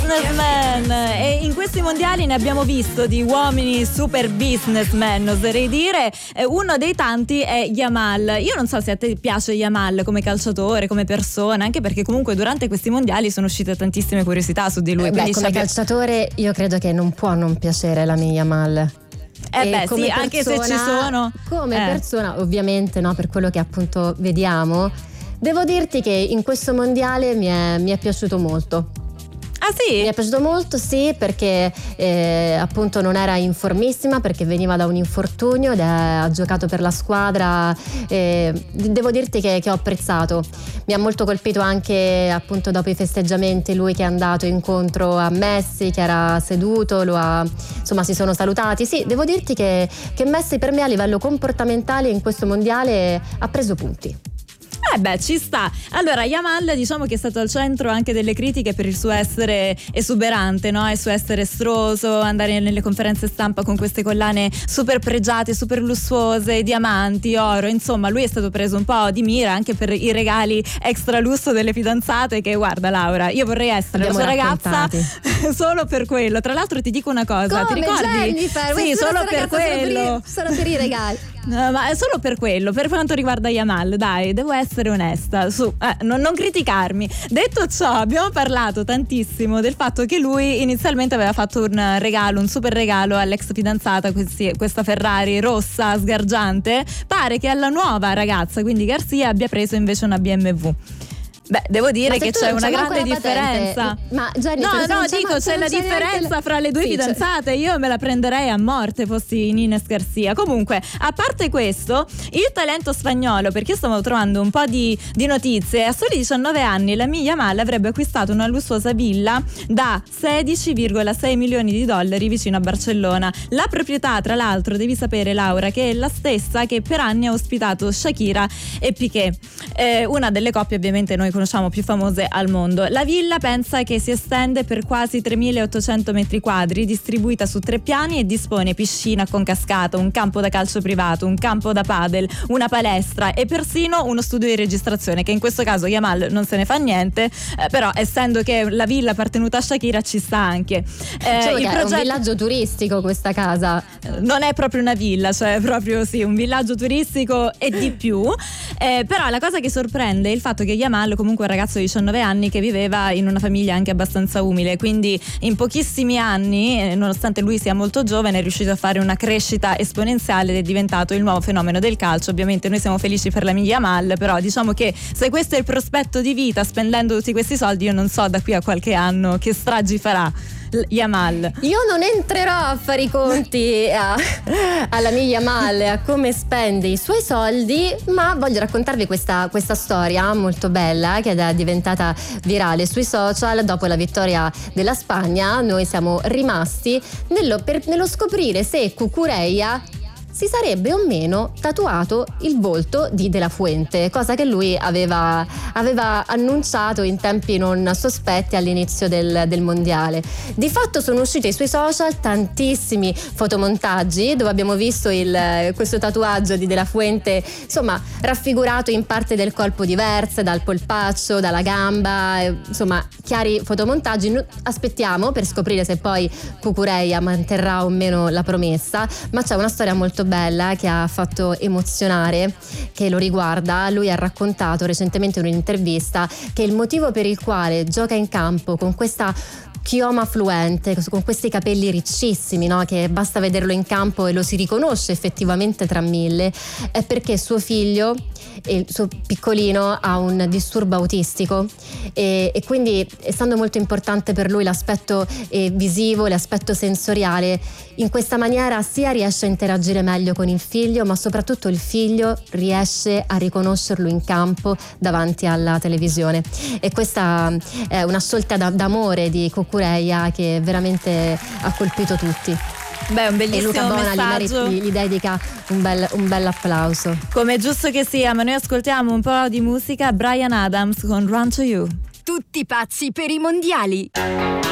businessman, e in questi mondiali ne abbiamo visto di uomini super businessman, oserei dire. Uno dei tanti è Yamal. Io non so se a te piace Yamal come calciatore, come persona, anche perché comunque durante questi mondiali sono uscite tantissime curiosità su di lui. Come calciatore io credo che non può non piacere Lamine Yamal. Sì, anche se ci sono persona, ovviamente, no, per quello che appunto vediamo, devo dirti che in questo mondiale mi è piaciuto molto. Ah sì? Mi è piaciuto molto, sì, perché appunto non era in formissima, perché veniva da un infortunio ed ha giocato per la squadra. Devo dirti che ho apprezzato. Mi ha molto colpito anche appunto dopo i festeggiamenti lui che è andato incontro a Messi, che era seduto, insomma si sono salutati. Sì, devo dirti che Messi per me a livello comportamentale in questo mondiale ha preso punti. Ci sta. Allora, Yamal diciamo che è stato al centro anche delle critiche per il suo essere esuberante, no? Il suo essere estroso, andare nelle conferenze stampa con queste collane super pregiate, super lussuose, diamanti, oro, insomma lui è stato preso un po' di mira anche per i regali extra lusso delle fidanzate, che guarda Laura, io vorrei essere la sua ragazza solo per quello. Tra l'altro ti dico una cosa, ti ricordi? Jennifer, sì, solo per quello. Solo per i regali. No, ma è solo per quello. Per quanto riguarda Yamal, dai, devo essere onesta, non criticarmi. Detto ciò, abbiamo parlato tantissimo del fatto che lui inizialmente aveva fatto un super regalo all'ex fidanzata, questa Ferrari rossa sgargiante. Pare che alla nuova ragazza, quindi Garcia, abbia preso invece una BMW. Beh, devo dire che c'è una grande differenza. Ma Jennifer, dico, c'è la differenza fra le due fidanzate. Io me la prenderei a morte fossi Ines Garcia. Comunque, a parte questo, il talento spagnolo, perché io stavo trovando un po' di notizie, a soli 19 anni Lamine Yamal avrebbe acquistato una lussuosa villa da 16,6 milioni di dollari vicino a Barcellona. La proprietà, tra l'altro, devi sapere Laura, che è la stessa che per anni ha ospitato Shakira e Piqué, una delle coppie ovviamente noi conosciamo più famose al mondo. La villa pensa che si estende per quasi 3.800 metri quadri, distribuita su 3 piani, e dispone piscina con cascata, un campo da calcio privato, un campo da padel, una palestra e persino uno studio di registrazione, che in questo caso Yamal non se ne fa niente, però essendo che la villa appartenuta a Shakira ci sta anche. È un villaggio turistico questa casa. Non è proprio una villa, cioè proprio un villaggio turistico e di più. Però la cosa che sorprende è il fatto che Yamal comunque un ragazzo di 19 anni che viveva in una famiglia anche abbastanza umile, quindi in pochissimi anni, nonostante lui sia molto giovane, è riuscito a fare una crescita esponenziale ed è diventato il nuovo fenomeno del calcio. Ovviamente noi siamo felici per Lamine Yamal, però diciamo che se questo è il prospetto di vita spendendo tutti questi soldi, io non so da qui a qualche anno che stragi farà Yamal. Io non entrerò a fare i conti a Lamine Yamal, a come spende i suoi soldi, ma voglio raccontarvi questa storia molto bella che è diventata virale sui social dopo la vittoria della Spagna. Noi siamo rimasti nello scoprire se Cucurella si sarebbe o meno tatuato il volto di De La Fuente, cosa che lui aveva annunciato in tempi non sospetti all'inizio del mondiale. Di fatto sono usciti sui social tantissimi fotomontaggi dove abbiamo visto questo tatuaggio di De La Fuente, insomma, raffigurato in parte del colpo diverse, dal polpaccio, dalla gamba, insomma, chiari fotomontaggi. Aspettiamo per scoprire se poi Cucurella manterrà o meno la promessa, ma c'è una storia molto bella che ha fatto emozionare, che lo riguarda. Lui ha raccontato recentemente in un'intervista che il motivo per il quale gioca in campo con questa chioma fluente, con questi capelli riccissimi, no? Che basta vederlo in campo e lo si riconosce effettivamente tra mille, è perché suo figlio, il suo piccolino, ha un disturbo autistico e quindi, essendo molto importante per lui l'aspetto visivo, l'aspetto sensoriale, in questa maniera sia riesce a interagire meglio con il figlio, ma soprattutto il figlio riesce a riconoscerlo in campo davanti alla televisione. E questa è una scelta d'amore di Cucurella che veramente ha colpito tutti. Beh, un bellissimo e Luca messaggio. Bona gli dedica un bel applauso. Come è giusto che sia, ma noi ascoltiamo un po' di musica. Bryan Adams con Run to You. Tutti pazzi per i mondiali.